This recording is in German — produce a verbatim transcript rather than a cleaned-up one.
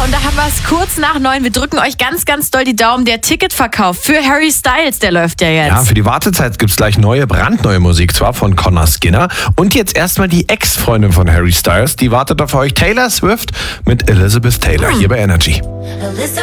und da haben wir es kurz nach neun. Wir drücken euch ganz, ganz doll die Daumen. Der Ticketverkauf für Harry Styles, der läuft ja jetzt. Ja, für die Wartezeit gibt es gleich neue, brandneue Musik, zwar von Connor Skinner. Und jetzt erstmal die Ex-Freundin von Harry Styles. Die wartet auf euch, Taylor Swift mit Elizabeth Taylor, hm. hier bei Energy. Elizabeth.